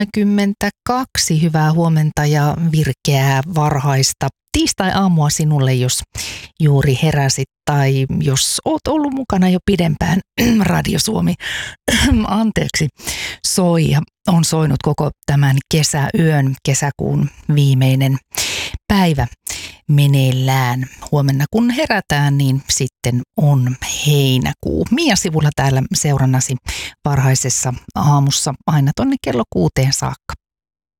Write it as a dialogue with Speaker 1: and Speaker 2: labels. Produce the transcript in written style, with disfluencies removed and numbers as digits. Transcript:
Speaker 1: 32. Hyvää huomenta ja virkeää varhaista tiistai-aamua sinulle, jos juuri heräsit tai jos oot ollut mukana jo pidempään. Radio Suomi, soi ja on soinut koko tämän kesäyön, kesäkuun viimeinen päivä meneillään. Huomenna kun herätään, niin sitten on heinäkuu. Mia Sivula täällä seurannasi varhaisessa aamussa aina tonne kello 6 saakka.